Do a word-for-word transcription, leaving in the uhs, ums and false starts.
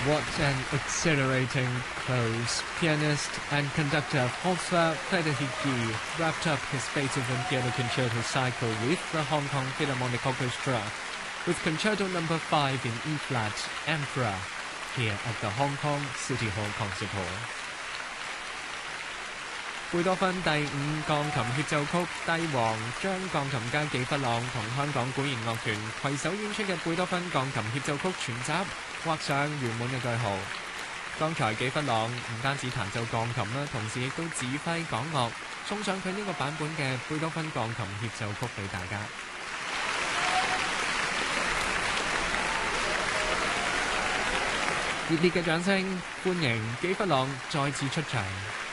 What an exhilarating close. Pianist and conductor François Federici wrapped up his Beethoven Piano Concerto cycle with the Hong Kong Philharmonic Orchestra, with Concerto Number five in E-flat, Emperor, here at the Hong Kong City Hall Concert Hall. 貝多芬第五鋼琴協奏曲《帝王》將鋼琴家紀弗朗同香港管弦樂團攜手演出嘅貝多芬鋼琴協奏曲全集畫上圓滿嘅句號。剛才紀弗朗唔單止彈奏鋼琴啦，同時亦都指揮港樂，送上佢呢個版本嘅貝多芬鋼琴協奏曲俾大家。熱烈嘅掌聲歡迎紀弗朗再次出場。